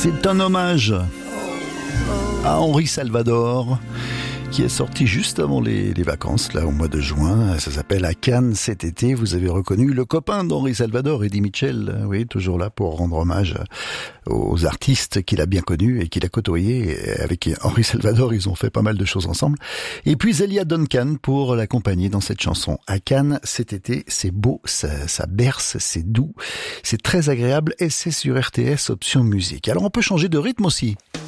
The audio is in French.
C'est un hommage à Henri Salvador, qui est sorti juste avant les vacances, là, au mois de juin. Ça s'appelle À Cannes cet été. Vous avez reconnu le copain d'Henri Salvador, Eddie Mitchell. Oui, toujours là pour rendre hommage aux artistes qu'il a bien connus et qu'il a côtoyés. Et avec Henri Salvador, ils ont fait pas mal de choses ensemble. Et puis Zelia Duncan pour l'accompagner dans cette chanson. À Cannes cet été, c'est beau, ça berce, c'est doux, c'est très agréable et c'est sur RTS Option Musique. Alors on peut changer de rythme aussi.